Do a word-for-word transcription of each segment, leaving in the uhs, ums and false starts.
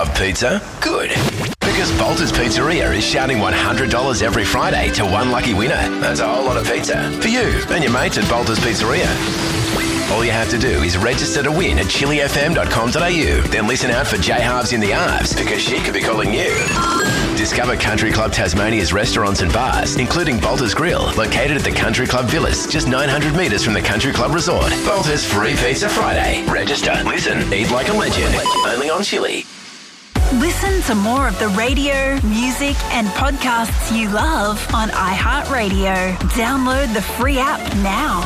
Love pizza? Good. Because Bolter's Pizzeria is shouting one hundred dollars every Friday to one lucky winner. That's a whole lot of pizza for you and your mates at Bolter's Pizzeria. All you have to do is register to win at chili f m dot com dot a u. Then listen out for J Halves in the Arves because she could be calling you. Discover Country Club Tasmania's restaurants and bars, including Bolter's Grill, located at the Country Club Villas, just nine hundred metres from the Country Club Resort. Bolter's Free Pizza Friday. Register, listen, eat like a legend. Only on Chili. Listen to more of the radio, music and podcasts you love on iHeartRadio. Download the free app now.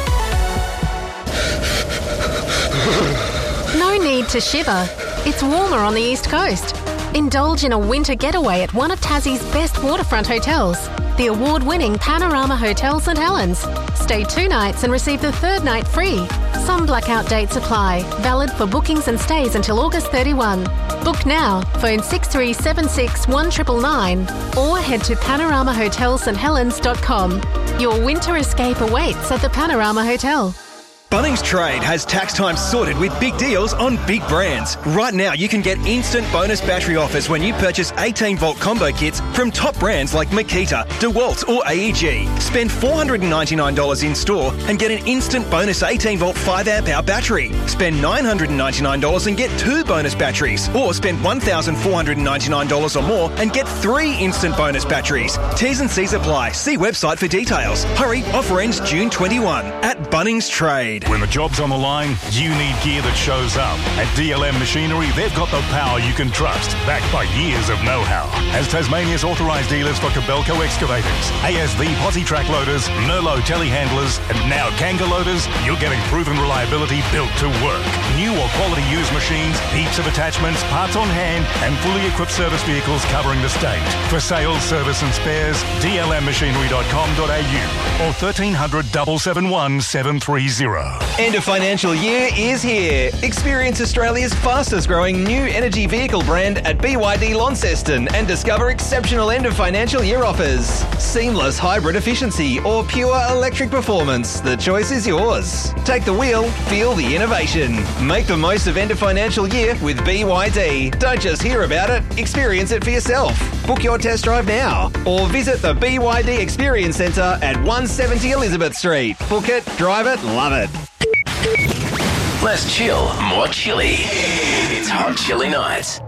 No need to shiver. It's warmer on the East Coast. Indulge in a winter getaway at one of Tassie's best waterfront hotels, the award-winning Panorama Hotel St Helens. Stay two nights and receive the third night free. Some blackout dates apply. Valid for bookings and stays until August thirty-first. Book now. Phone six three seven six one nine nine nine or head to panorama hotel st helens dot com. Your winter escape awaits at the Panorama Hotel. Bunnings Trade has tax time sorted with big deals on big brands. Right now, you can get instant bonus battery offers when you purchase eighteen volt combo kits from top brands like Makita, DeWalt or A E G. Spend four hundred ninety-nine dollars in store and get an instant bonus eighteen volt five amp hour battery. Spend nine hundred ninety-nine dollars and get two bonus batteries. Or spend one thousand four hundred ninety-nine dollars or more and get three instant bonus batteries. T's and C's apply. See website for details. Hurry, offer ends June twenty-first at Bunnings Trade. When the job's on the line, you need gear that shows up. At D L M Machinery, they've got the power you can trust, backed by years of know-how. As Tasmania's authorised dealers for Kobelco excavators, A S V posi track loaders, Merlot telehandlers, and now Kanga loaders, you're getting proven reliability built to work. New or quality used machines, heaps of attachments, parts on hand, and fully equipped service vehicles covering the state. For sales, service and spares, d l m machinery dot com dot a u or thirteen hundred, seven seven one, seven three zero. End of financial year is here. Experience Australia's fastest growing new energy vehicle brand at B Y D Launceston and discover exceptional end of financial year offers. Seamless hybrid efficiency or pure electric performance. The choice is yours. Take the wheel, feel the innovation. Make the most of end of financial year with B Y D. Don't just hear about it, experience it for yourself. Book your test drive now or visit the B Y D Experience Centre at one seventy Elizabeth Street. Book it, drive it, love it. Less chill, more chilly. It's Hot Chili Nights.